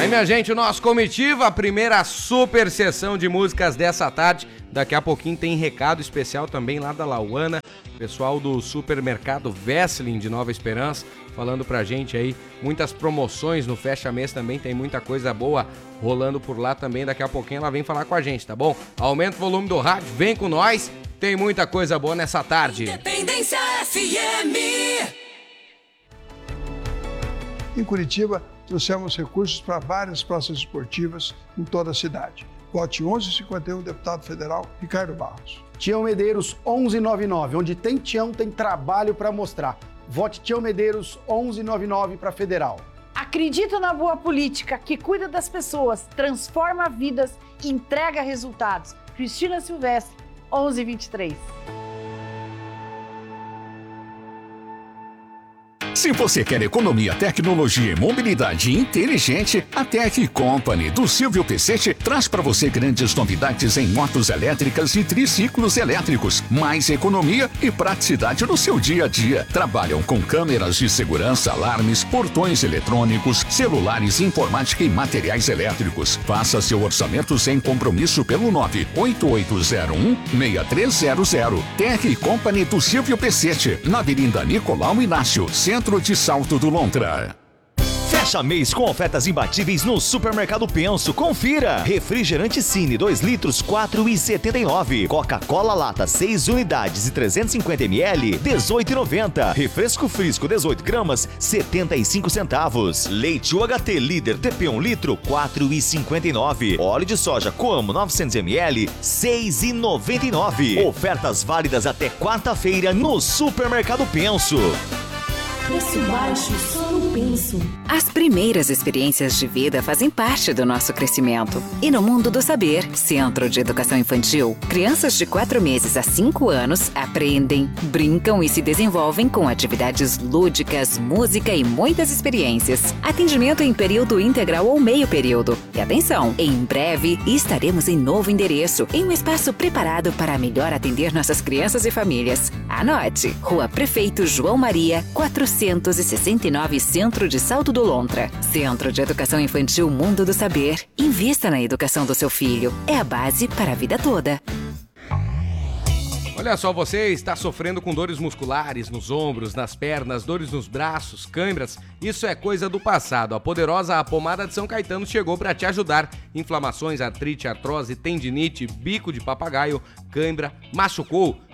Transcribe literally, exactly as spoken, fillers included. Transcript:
minha gente, o nosso Comitiva, a primeira super sessão de músicas dessa tarde. Daqui a pouquinho tem recado especial também lá da Lauana, pessoal do supermercado Wesseling de Nova Esperança, falando pra gente aí, muitas promoções no Fecha Mês também, tem muita coisa boa rolando por lá também. Daqui a pouquinho ela vem falar com a gente, tá bom? Aumenta o volume do rádio, vem com nós, tem muita coisa boa nessa tarde. Independência F M. Em Curitiba, trouxemos recursos para várias praças esportivas em toda a cidade. Vote onze cinquenta e um, deputado federal Ricardo Barros. Tião Medeiros onze noventa e nove, onde tem Tião, tem trabalho para mostrar. Vote Tião Medeiros onze noventa e nove para federal. Acredito na boa política que cuida das pessoas, transforma vidas e entrega resultados. Cristina Silvestre, onze vinte e três. Se você quer economia, tecnologia e mobilidade inteligente, a Tech Company do Silvio Pecete traz para você grandes novidades em motos elétricas e triciclos elétricos. Mais economia e praticidade no seu dia a dia. Trabalham com câmeras de segurança, alarmes, portões eletrônicos, celulares, informática e materiais elétricos. Faça seu orçamento sem compromisso pelo nove oito oito zero um seis três zero zero. Tech Company do Silvio Pecete, na Avenida Nicolau Inácio, Centro de Salto do Lontra. Fecha mês com ofertas imbatíveis no Supermercado Penso. Confira! Refrigerante Cine dois litros, quatro reais e setenta e nove centavos. Coca-Cola Lata seis unidades e trezentos e cinquenta mililitros, dezoito reais e noventa centavos. Refresco Frisco dezoito gramas, setenta e cinco centavos. Leite U H T Líder T P um litro, quatro reais e cinquenta e nove centavos. Óleo de soja Coamo novecentos mililitros, seis reais e noventa e nove centavos. Ofertas válidas até quarta-feira no Supermercado Penso. Preço baixo só no Penso. As primeiras experiências de vida fazem parte do nosso crescimento. E no Mundo do Saber, Centro de Educação Infantil, crianças de quatro meses a cinco anos aprendem, brincam e se desenvolvem com atividades lúdicas, música e muitas experiências. Atendimento em período integral ou meio período. E atenção, em breve estaremos em novo endereço, em um espaço preparado para melhor atender nossas crianças e famílias. Anote, Rua Prefeito João Maria, quatrocentos e sessenta e nove, Centro de Salto do Lontra. Centro de Educação Infantil Mundo do Saber. Invista na educação do seu filho. É a base para a vida toda. Olha só, você está sofrendo com dores musculares nos ombros, nas pernas, dores nos braços, câimbras? Isso é coisa do passado. A poderosa pomada de São Caetano chegou para te ajudar. Inflamações, artrite, artrose, tendinite, bico de papagaio, câimbra, machucou?